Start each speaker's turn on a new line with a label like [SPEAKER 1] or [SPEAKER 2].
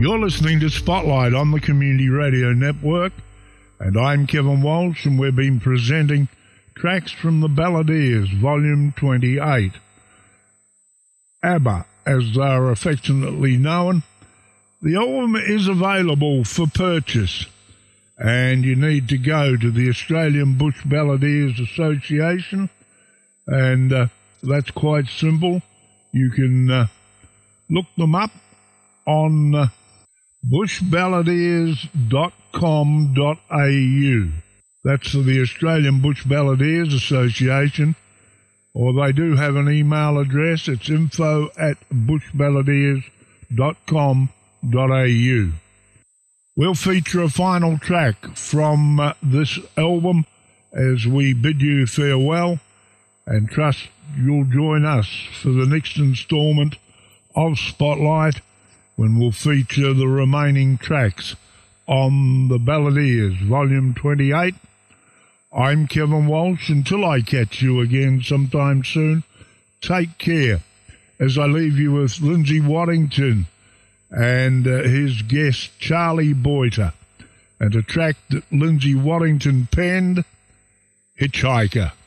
[SPEAKER 1] You're listening to Spotlight on the Community Radio Network, and I'm Kevin Walsh, and we've been presenting tracks from the Balladeers, Volume 28. ABBA, as they're affectionately known. The album is available for purchase, and you need to go to the Australian Bush Balladeers Association, and that's quite simple. You can look them up on bushballadeers.com.au. That's the Australian Bush Balladeers Association, or they do have an email address. It's info@bushballadeers.com.au. We'll feature a final track from this album as we bid you farewell, and trust you'll join us for the next instalment of Spotlight, when we'll feature the remaining tracks on the Balladeers, Volume 28. I'm Kevin Walsh. Until I catch you again sometime soon, take care, as I leave you with Lindsay Waddington and his guest Charlie Boyter, and a track that Lindsay Waddington penned, Hitchhiker.